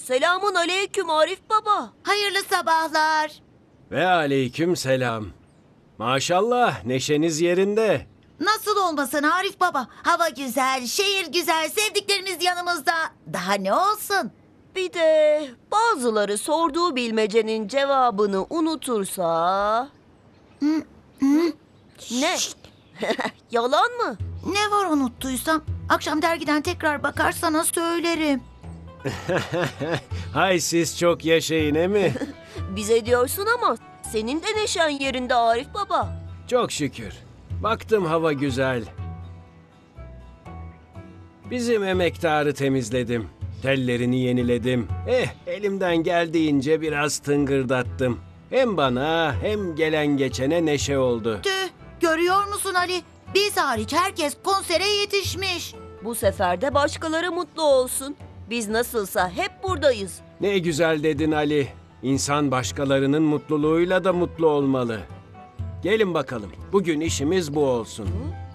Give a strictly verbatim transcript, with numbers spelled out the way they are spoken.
Selamun aleyküm Arif Baba. Hayırlı sabahlar. Ve aleyküm selam. Maşallah neşeniz yerinde. Nasıl olmasın Arif Baba? Hava güzel, şehir güzel, sevdiklerimiz yanımızda. Daha ne olsun? Bir de bazıları sorduğu bilmecenin cevabını unutursa... Hı, hı? Ne? Yalan mı? Ne var unuttuysam? Akşam dergiden tekrar bakar sana söylerim. Hay siz çok yaşayın he mi? Bize diyorsun ama senin de neşen yerinde Arif Baba. Çok şükür. Baktım hava güzel. Bizim emektarı temizledim. Tellerini yeniledim. Eh elimden geldiğince biraz tıngırdattım. Hem bana hem gelen geçene neşe oldu. Tüh, görüyor musun Ali? Biz hariç herkes konsere yetişmiş. Bu sefer de başkaları mutlu olsun. Biz nasılsa hep buradayız. Ne güzel dedin Ali. İnsan başkalarının mutluluğuyla da mutlu olmalı. Gelin bakalım. Bugün işimiz bu olsun.